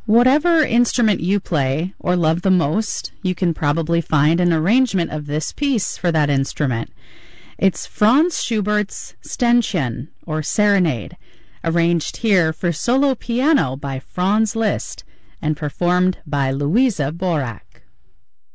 Whatever instrument you play or love the most, you can probably find an arrangement of this piece for that instrument. It's Franz Schubert's Ständchen, or Serenade, arranged here for solo piano by Franz Liszt and performed by Louisa Borack.